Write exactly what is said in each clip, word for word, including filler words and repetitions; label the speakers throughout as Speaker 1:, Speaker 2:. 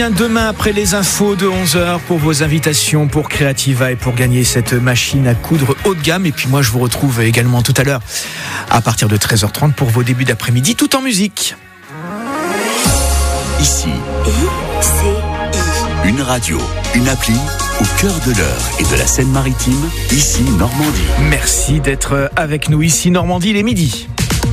Speaker 1: Demain après les infos de onze heures pour vos invitations pour Creativa et pour gagner cette machine à coudre haut de gamme. Et puis moi je vous retrouve également tout à l'heure à partir de treize heures trente pour vos débuts d'après-midi tout en musique.
Speaker 2: Ici,
Speaker 3: I C I.
Speaker 2: Une radio, une appli au cœur de l'Eure et de la Seine-Maritime, ici Normandie.
Speaker 1: Merci d'être avec nous ici Normandie, il est midi.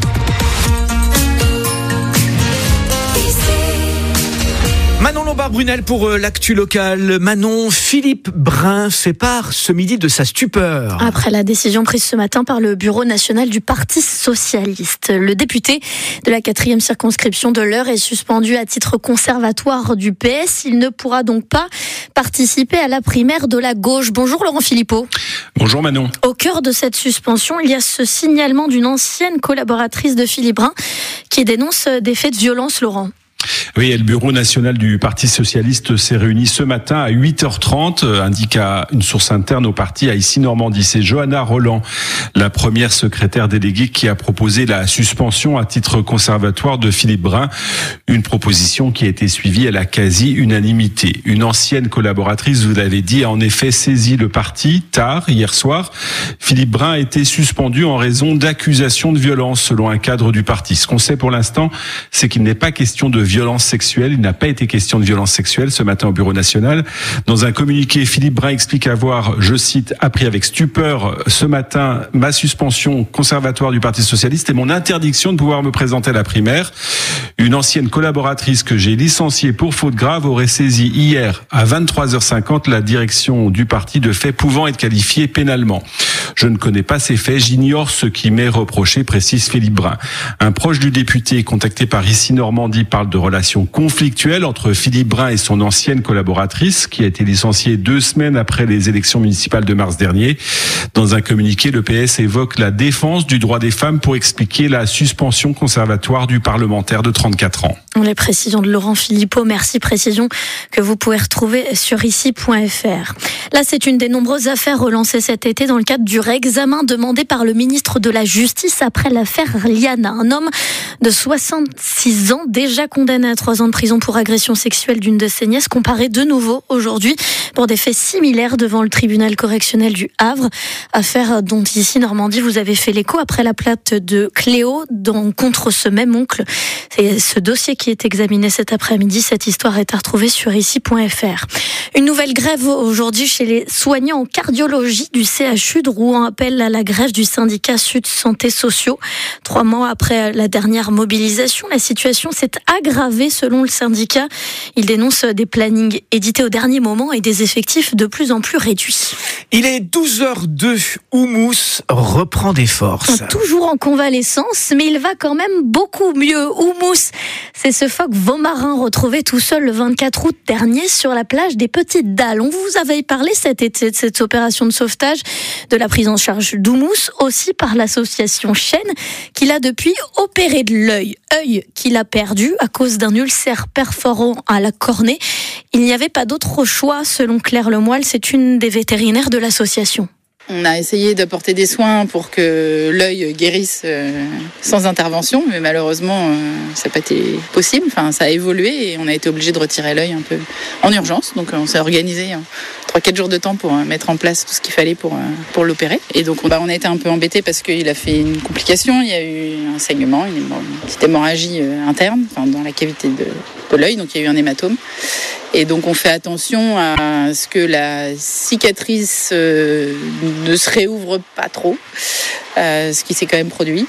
Speaker 1: Manon Lombard-Brunel pour l'actu locale. Manon, Philippe Brun fait part ce midi de sa stupeur.
Speaker 4: Après la décision prise ce matin par le Bureau national du Parti socialiste, le député de la quatrième circonscription de l'Eure est suspendu à titre conservatoire du P S. Il ne pourra donc pas participer à la primaire de la gauche. Bonjour Laurent Philippot.
Speaker 5: Bonjour Manon.
Speaker 4: Au cœur de cette suspension, il y a ce signalement d'une ancienne collaboratrice de Philippe Brun qui dénonce des faits de violence, Laurent.
Speaker 5: Oui, et le Bureau national du Parti socialiste s'est réuni ce matin à huit heures trente, indique à une source interne au parti à Ici Normandie. C'est Johanna Roland, la première secrétaire déléguée, qui a proposé la suspension à titre conservatoire de Philippe Brun, une proposition qui a été suivie à la quasi-unanimité. Une ancienne collaboratrice, vous l'avez dit, a en effet saisi le parti tard, hier soir. Philippe Brun a été suspendu en raison d'accusations de violence selon un cadre du parti. Ce qu'on sait pour l'instant, c'est qu'il n'est pas question de violence sexuelle. Il n'a pas été question de violence sexuelle ce matin au Bureau national. Dans un communiqué, Philippe Brun explique avoir, je cite, appris avec stupeur ce matin ma suspension conservatoire du Parti socialiste et mon interdiction de pouvoir me présenter à la primaire. Une ancienne collaboratrice que j'ai licenciée pour faute grave aurait saisi hier à vingt-trois heures cinquante la direction du parti de faits pouvant être qualifiés pénalement. Je ne connais pas ces faits, j'ignore ce qui m'est reproché, précise Philippe Brun. Un proche du député contacté par Ici Normandie parle de relations conflictuelles entre Philippe Brun et son ancienne collaboratrice qui a été licenciée deux semaines après les élections municipales de mars dernier. Dans un communiqué, le P S évoque la défense du droit des femmes pour expliquer la suspension conservatoire du parlementaire de trente-quatre ans.
Speaker 4: Les précisions de Laurent Philippot, merci, précision que vous pouvez retrouver sur ici point f r. Là, c'est une des nombreuses affaires relancées cet été dans le cadre du réexamen demandé par le ministre de la Justice après l'affaire Liana. Un homme de soixante-six ans, déjà condamné à trois ans de prison pour agression sexuelle d'une de ses nièces, comparaît de nouveau aujourd'hui pour des faits similaires devant le tribunal correctionnel du Havre. Affaire dont ici, Normandie, vous avez fait l'écho après la plainte de Cléo dans, contre ce même oncle. C'est ce dossier qui est examiné cet après-midi. Cette histoire est à retrouver sur ici point f r. Une nouvelle grève aujourd'hui chez les soignants en cardiologie du C H U de Rouen. Appelle à la grève du syndicat Sud Santé Sociaux. Trois mois après la dernière mobilisation, la situation s'est aggravée selon le syndicat. Il dénonce des plannings édités au dernier moment et des effectifs de plus en plus réduits.
Speaker 1: Il est douze heures deux, Houmous reprend des forces.
Speaker 4: Toujours en convalescence, mais il va quand même beaucoup mieux. Houmous, c'est ce phoque vaumarin retrouvé tout seul le vingt-quatre août dernier sur la plage des Petites Dalles. On vous avait parlé cet été de cette opération de sauvetage, de la prise en charge d'Houmous, aussi par l'association Chêne, qui l'a depuis opéré de l'œil. Œil qu'il a perdu à cause d'un ulcère perforant à la cornée. Il n'y avait pas d'autre choix, selon Claire Lemoyle, c'est une des vétérinaires de l'association.
Speaker 6: On a essayé d'apporter des soins pour que l'œil guérisse euh, sans intervention, mais malheureusement, euh, ça n'a pas été possible. Enfin, ça a évolué et on a été obligé de retirer l'œil un peu en urgence. Donc, on s'est organisé hein, trois quatre jours de temps pour euh, mettre en place tout ce qu'il fallait pour, euh, pour l'opérer. Et donc, on, bah, on a été un peu embêtés parce qu'il a fait une complication. Il y a eu un saignement, une, une petite hémorragie euh, interne, enfin, dans la cavité de, de l'œil. Donc, il y a eu un hématome. Et donc on fait attention à ce que la cicatrice euh, ne se réouvre pas trop, euh, ce qui s'est quand même produit.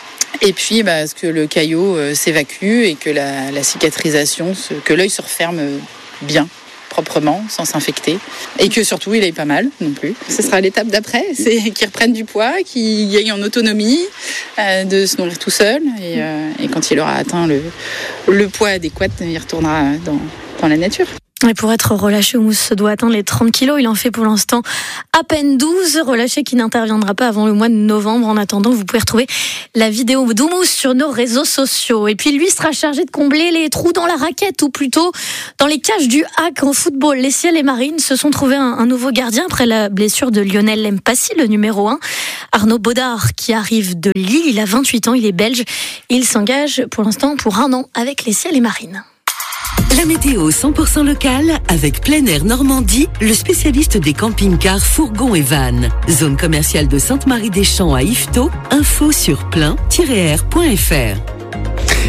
Speaker 6: Et puis bah, ce que le caillot euh, s'évacue et que la, la cicatrisation, ce, que l'œil se referme bien, proprement, sans s'infecter. Et que surtout il aille pas mal non plus. Ce sera l'étape d'après, c'est qu'il reprenne du poids, qu'il gagne en autonomie, euh, de se nourrir tout seul. Et, euh, et quand il aura atteint le, le poids adéquat, il retournera dans... dans la nature.
Speaker 4: Et pour être relâché, Houmous doit atteindre les trente kilos. Il en fait pour l'instant à peine douze. Relâché qui n'interviendra pas avant le mois de novembre. En attendant, vous pouvez retrouver la vidéo d'Houmous sur nos réseaux sociaux. Et puis lui sera chargé de combler les trous dans la raquette, ou plutôt dans les cages du Hack en football. Les Ciels et Marines se sont trouvés un, un nouveau gardien après la blessure de Lionel Mpassi, le numéro un. Arnaud Baudard, qui arrive de Lille. Il a vingt-huit ans, il est belge. Il s'engage pour l'instant pour un an avec les Ciels et Marines.
Speaker 3: La météo cent pour cent locale avec Plein Air Normandie, le spécialiste des camping-cars, fourgons et vannes. Zone commerciale de Sainte-Marie-des-Champs à Yvetot. Info sur plein tiret air point f r.
Speaker 4: Richard ?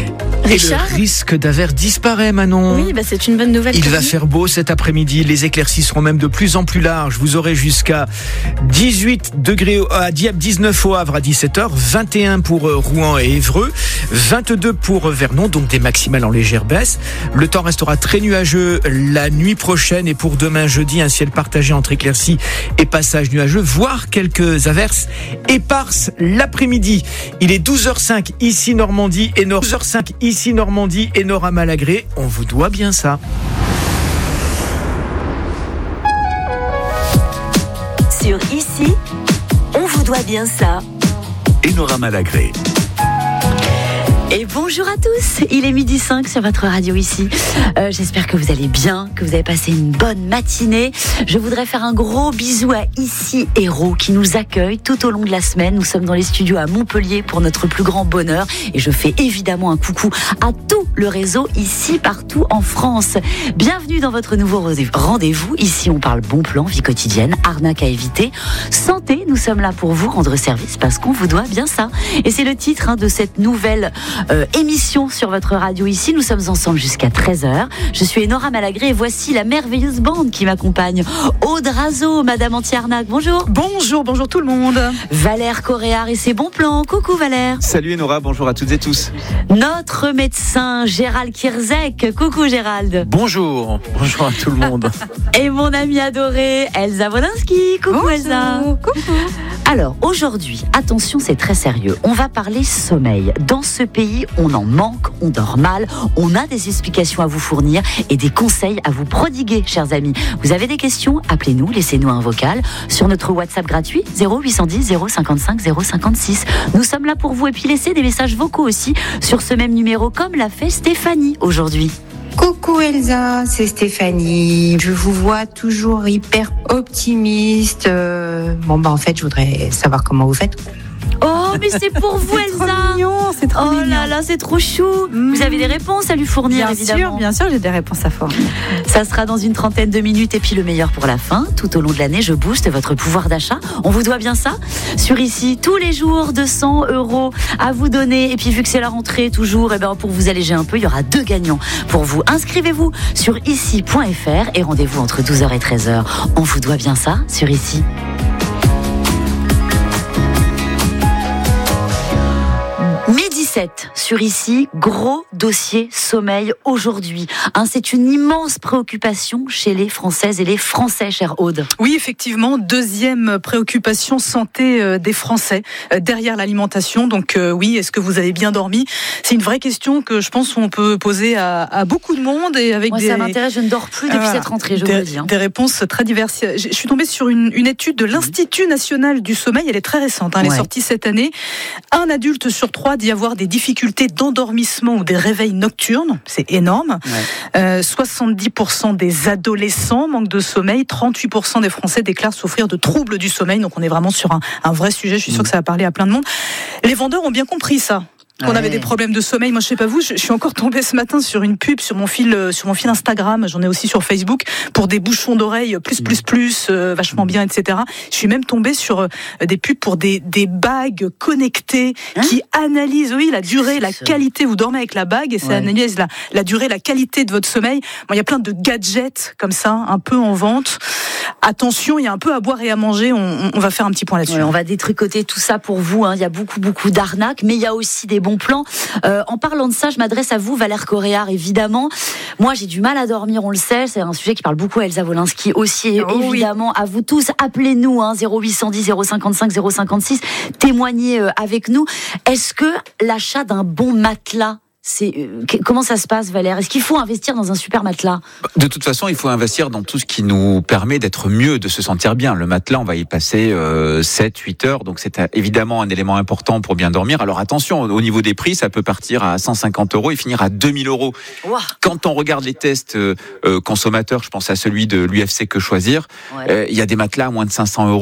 Speaker 1: Et le risque d'averse disparaît, Manon.
Speaker 4: Oui, bah c'est une bonne nouvelle.
Speaker 1: Il va
Speaker 4: vous.
Speaker 1: faire beau cet après-midi. Les éclaircies seront même de plus en plus larges. Vous aurez jusqu'à dix-huit degrés à Dieppe, dix-neuf au Havre à dix-sept heures, vingt et un pour Rouen et Évreux, vingt-deux pour Vernon, donc des maximales en légère baisse. Le temps restera très nuageux la nuit prochaine et pour demain jeudi, un ciel partagé entre éclaircies et passages nuageux, voire quelques averses éparses l'après-midi. Il est douze heures cinq ici Normandie et Nord. douze heures cinq ici Normandie et Nora Malagré, on vous doit bien ça.
Speaker 3: Sur Ici, on vous doit bien ça.
Speaker 2: Enora Malagré.
Speaker 7: Et bonjour à tous, il est midi cinq sur votre radio ici. Euh, j'espère que vous allez bien, que vous avez passé une bonne matinée. Je voudrais faire un gros bisou à Ici Héros qui nous accueille tout au long de la semaine. Nous sommes dans les studios à Montpellier pour notre plus grand bonheur. Et je fais évidemment un coucou à tout le réseau ici partout en France. Bienvenue dans votre nouveau rendez-vous. Ici on parle bon plan, vie quotidienne, arnaque à éviter, santé. Nous sommes là pour vous rendre service parce qu'on vous doit bien ça. Et c'est le titre hein, de cette nouvelle Euh, émission sur votre radio ici. Nous sommes ensemble jusqu'à treize heures. Je suis Enora Malagré et voici la merveilleuse bande qui m'accompagne. Aude Razo, Madame Anti-Arnaque, bonjour.
Speaker 8: Bonjour, bonjour tout le monde.
Speaker 7: Valère Coréard et ses bons plans. Coucou Valère.
Speaker 9: Salut Enora, bonjour à toutes et tous.
Speaker 7: Notre médecin Gérald Kierzek. Coucou Gérald.
Speaker 9: Bonjour, bonjour à tout le monde.
Speaker 7: Et mon amie adorée Elsa Wolinski. Coucou bonjour. Elsa.
Speaker 8: Coucou.
Speaker 7: Alors aujourd'hui, attention, c'est très sérieux. On va parler sommeil. Dans ce pays, on en manque, on dort mal, on a des explications à vous fournir et des conseils à vous prodiguer, chers amis. Vous avez des questions? Appelez-nous, laissez-nous un vocal sur notre WhatsApp gratuit zéro huit cent dix zéro cinquante-cinq zéro cinquante-six. Nous sommes là pour vous et puis laissez des messages vocaux aussi sur ce même numéro comme l'a fait Stéphanie aujourd'hui.
Speaker 10: Coucou Elsa, c'est Stéphanie. Je vous vois toujours hyper optimiste. Euh, bon bah en fait, je voudrais savoir comment vous faites.
Speaker 7: Oh, mais c'est pour vous,
Speaker 8: c'est
Speaker 7: Elsa.
Speaker 8: Trop mignon, c'est trop
Speaker 7: oh
Speaker 8: mignon.
Speaker 7: là là, c'est trop chou. Mmh. Vous avez des réponses à lui fournir,
Speaker 8: bien
Speaker 7: évidemment.
Speaker 8: Bien sûr, bien sûr, j'ai des réponses à fournir.
Speaker 7: Ça sera dans une trentaine de minutes et puis le meilleur pour la fin. Tout au long de l'année, je booste votre pouvoir d'achat. On vous doit bien ça. Sur Ici, tous les jours, deux cents euros à vous donner. Et puis vu que c'est la rentrée toujours, et ben pour vous alléger un peu, il y aura deux gagnants pour vous. Inscrivez-vous sur ici point f r et rendez-vous entre douze heures et treize heures. On vous doit bien ça sur Ici. Midi sept sur Ici, gros dossier sommeil aujourd'hui. Hein, c'est une immense préoccupation chez les Françaises et les Français, chère Aude.
Speaker 8: Oui, effectivement, deuxième préoccupation santé euh, des Français euh, derrière l'alimentation. Donc euh, oui, est-ce que vous avez bien dormi? C'est une vraie question que je pense qu'on peut poser à, à beaucoup de monde et avec
Speaker 7: Moi,
Speaker 8: des.
Speaker 7: Ça m'intéresse. Je ne dors plus depuis
Speaker 8: euh,
Speaker 7: cette rentrée. Je
Speaker 8: des,
Speaker 7: vous le dis. Hein.
Speaker 8: Des réponses très diverses. Je, je suis tombée sur une, une étude de l'Institut national du sommeil. Elle est très récente. Hein, elle ouais. est sortie cette année. Un adulte sur trois dit avoir des difficultés d'endormissement ou des réveils nocturnes, c'est énorme. Ouais. Euh, soixante-dix pour cent des adolescents manquent de sommeil, trente-huit pour cent des Français déclarent souffrir de troubles du sommeil. Donc on est vraiment sur un, un vrai sujet. Je suis sûre mmh. que ça va parler à plein de monde. Les vendeurs ont bien compris ça. Qu'on ouais. avait des problèmes de sommeil. Moi, je sais pas vous, je, je suis encore tombée ce matin sur une pub sur mon fil, sur mon fil Instagram. J'en ai aussi sur Facebook pour des bouchons d'oreilles plus plus plus, euh, vachement bien, et cetera. Je suis même tombée sur euh, des pubs pour des des bagues connectées hein qui analysent, oui, la durée, la qualité. Vous dormez avec la bague et ça ouais. analyse la la durée, la qualité de votre sommeil. Bon, il y a plein de gadgets comme ça, un peu en vente. Attention, il y a un peu à boire et à manger. On, on va faire un petit point là-dessus.
Speaker 7: Ouais, on va détricoter tout ça pour vous. Hein. Il y a beaucoup beaucoup d'arnaques, mais il y a aussi des bons plans. Euh, en parlant de ça, je m'adresse à vous, Valère Coréard, évidemment. Moi, j'ai du mal à dormir, on le sait. C'est un sujet qui parle beaucoup à Elsa Wolinski aussi, oh, évidemment. Oui. À vous tous, appelez-nous, hein, zéro huit cent dix zéro cinquante-cinq zéro cinquante-six. Témoignez euh, avec nous. Est-ce que l'achat d'un bon matelas, c'est euh, comment ça se passe, Valère? Est-ce qu'il faut investir dans un super matelas?
Speaker 9: De toute façon, il faut investir dans tout ce qui nous permet d'être mieux, de se sentir bien. Le matelas, on va y passer euh, sept huit heures, donc c'est évidemment un élément important pour bien dormir. Alors attention, au niveau des prix, ça peut partir à cent cinquante euros et finir à deux mille euros. Wow. Quand on regarde les tests euh, euh, consommateurs, je pense à celui de l'U F C Que Choisir, il ouais. euh, y a des matelas à moins de cinq cents euros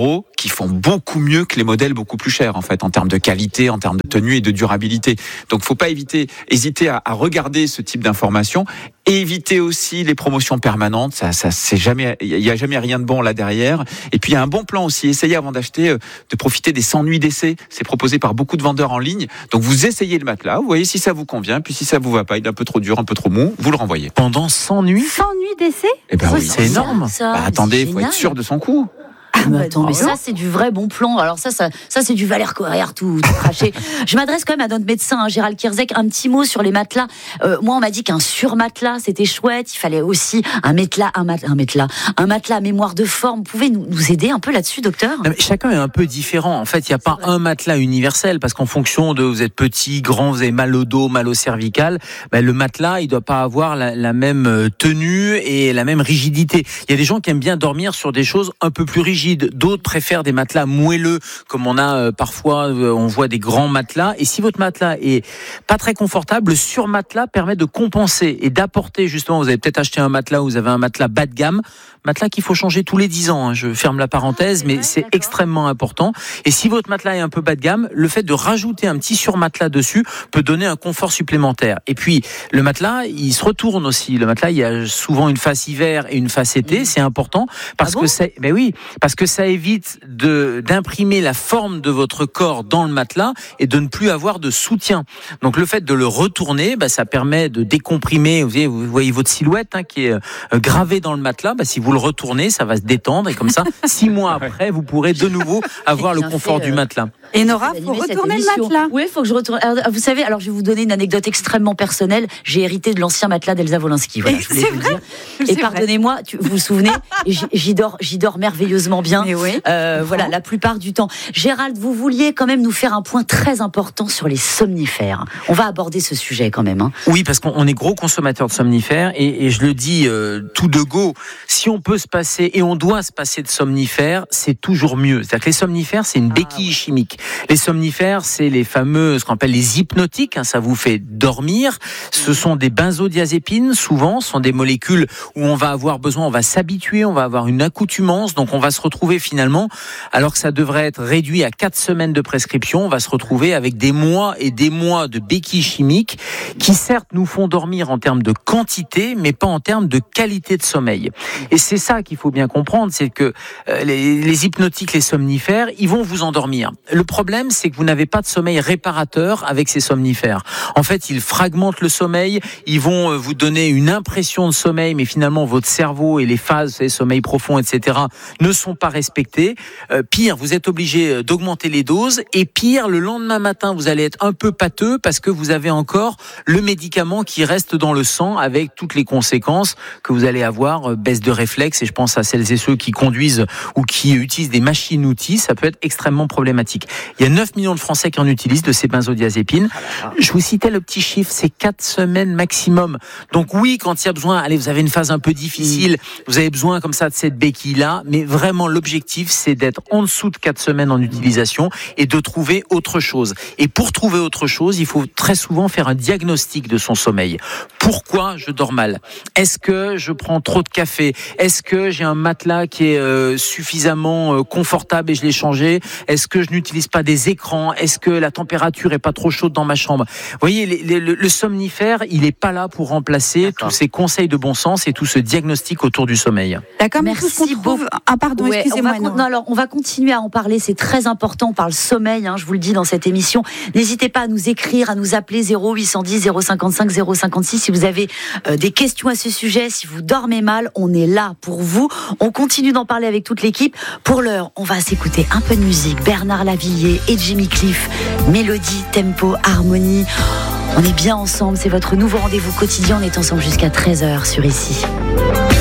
Speaker 9: qui font beaucoup mieux que les modèles beaucoup plus chers, en fait, en termes de qualité, en termes de tenue et de durabilité. Donc, faut pas éviter, hésiter à, à regarder ce type d'informations. Et éviter aussi les promotions permanentes, ça, ça, c'est jamais, il y a jamais rien de bon là derrière. Et puis il y a un bon plan aussi. Essayez avant d'acheter euh, de profiter des cent nuits d'essai. C'est proposé par beaucoup de vendeurs en ligne. Donc vous essayez le matelas, vous voyez si ça vous convient. Puis si ça vous va pas, il est un peu trop dur, un peu trop mou, vous le renvoyez.
Speaker 1: Pendant cent nuits.
Speaker 7: cent nuits d'essai.
Speaker 9: Eh ben
Speaker 7: Ça,
Speaker 9: oui,
Speaker 1: c'est énorme.
Speaker 7: Ça,
Speaker 9: bah,
Speaker 7: c'est
Speaker 9: attendez, il faut
Speaker 7: génial.
Speaker 9: être sûr de son coup.
Speaker 7: Ah, mais attends, mais
Speaker 8: bravo.
Speaker 7: ça c'est du vrai bon plan. Alors ça, ça, ça c'est du Valère Correa tout, tout craché. Je m'adresse quand même à notre médecin, hein, Gérald Kierzek. Un petit mot sur les matelas. Euh, moi, on m'a dit qu'un surmatelas c'était chouette. Il fallait aussi un matelas, un matelas, un matelas, un matelas à mémoire de forme. Vous pouvez nous, nous aider un peu là-dessus, docteur ?
Speaker 1: Non, mais chacun est un peu différent. En fait, il n'y a pas un matelas universel parce qu'en fonction de vous êtes petit, grand, vous avez mal au dos, mal au cervical, ben, le matelas il doit pas avoir la, la même tenue et la même rigidité. Il y a des gens qui aiment bien dormir sur des choses un peu plus rigides. D'autres préfèrent des matelas moelleux, comme on a euh, parfois, euh, on voit des grands matelas. Et si votre matelas est pas très confortable, le surmatelas permet de compenser et d'apporter justement. Vous avez peut-être acheté un matelas où vous avez un matelas bas de gamme, matelas qu'il faut changer tous les dix ans. Hein, je ferme la parenthèse, ah, c'est mais vrai, c'est d'accord. Extrêmement important. Et si votre matelas est un peu bas de gamme, le fait de rajouter un petit surmatelas dessus peut donner un confort supplémentaire. Et puis le matelas, il se retourne aussi. Le matelas, il y a souvent une face hiver et une face été. Mmh. C'est important parce ah bon que ça, ben oui, parce que ça évite de d'imprimer la forme de votre corps dans le matelas et de ne plus avoir de soutien. Donc le fait de le retourner, bah, ça permet de décomprimer. Vous voyez, vous voyez votre silhouette hein, qui est euh, gravée dans le matelas. Bah, si vous le retournez, ça va se détendre et comme ça, six mois après, vous pourrez de nouveau avoir le confort fait, euh... du matelas.
Speaker 8: Et Nora, faut retourner le matelas.
Speaker 7: Oui, il faut que je retourne. Alors, vous savez, alors je vais vous donner une anecdote extrêmement personnelle. J'ai hérité de l'ancien matelas d'Elsa Wolinski. Voilà, je voulais vous le dire. Et pardonnez-moi, tu, vous vous souvenez, j'y dors, j'y dors merveilleusement bien.
Speaker 8: Oui.
Speaker 7: Euh, voilà, la plupart du temps. Gérald, vous vouliez quand même nous faire un point très important sur les somnifères. On va aborder ce sujet quand même. Hein.
Speaker 1: Oui, parce qu'on est gros consommateurs de somnifères et, et je le dis euh, tout de go. Si on peut se passer et on doit se passer de somnifères, c'est toujours mieux. C'est-à-dire que les somnifères, c'est une béquille ah, ouais. chimique. Les somnifères, c'est les fameux, ce qu'on appelle les hypnotiques. Hein, ça vous fait dormir. Ce sont des benzodiazépines. Souvent, ce sont des molécules où on va avoir besoin, on va s'habituer, on va avoir une accoutumance. Donc, on va se retrouver finalement, alors que ça devrait être réduit à quatre semaines de prescription, on va se retrouver avec des mois et des mois de béquilles chimiques qui certes nous font dormir en termes de quantité, mais pas en termes de qualité de sommeil. Et c'est ça qu'il faut bien comprendre, c'est que euh, les, les hypnotiques, les somnifères, ils vont vous endormir. Le problème, c'est que vous n'avez pas de sommeil réparateur avec ces somnifères. En fait, ils fragmentent le sommeil, ils vont vous donner une impression de sommeil, mais finalement votre cerveau et les phases, les sommeil profond, et cetera, ne sont pas respectés. Euh, pire, vous êtes obligé d'augmenter les doses et pire, le lendemain matin, vous allez être un peu pâteux parce que vous avez encore le médicament qui reste dans le sang avec toutes les conséquences que vous allez avoir, baisse de réflexe, et je pense à celles et ceux qui conduisent ou qui utilisent des machines-outils, ça peut être extrêmement problématique. Il y a neuf millions de Français qui en utilisent de ces benzodiazépines. Je vous citais le petit chiffre, c'est quatre semaines maximum. Donc oui, quand il y a besoin, allez, vous avez une phase un peu difficile, vous avez besoin comme ça de cette béquille-là, mais vraiment l'objectif, c'est d'être en dessous de quatre semaines en utilisation et de trouver autre chose. Et pour trouver autre chose, il faut très souvent faire un diagnostic de son sommeil. Pourquoi je dors mal ? Est-ce que je prends trop de café ? Est-ce que j'ai un matelas qui est euh, suffisamment euh, confortable et je l'ai changé ? Est-ce que je n'utilise pas des écrans ? Est-ce que la température est pas trop chaude dans ma chambre ? Vous voyez, les, les, le, le somnifère, il est pas là pour remplacer D'accord. tous ces conseils de bon sens et tout ce diagnostic autour du sommeil.
Speaker 8: D'accord,
Speaker 7: merci beaucoup.
Speaker 8: Ah pardon, ouais, excusez-moi.
Speaker 7: On va, non, alors, on va continuer à en parler, c'est très important. On parle sommeil, hein, je vous le dis dans cette émission. N'hésitez pas à nous écrire, à nous appeler zéro huit cent dix zéro cinquante-cinq zéro cinquante-six si vous avez euh, des questions à ce sujet, si vous dormez mal, on est là pour vous. On continue d'en parler avec toute l'équipe. Pour l'heure, on va s'écouter un peu de musique. Bernard Lavilliers et Jimmy Cliff, mélodie, tempo, harmonie. On est bien ensemble, c'est votre nouveau rendez-vous quotidien. On est ensemble jusqu'à treize heures sur Ici.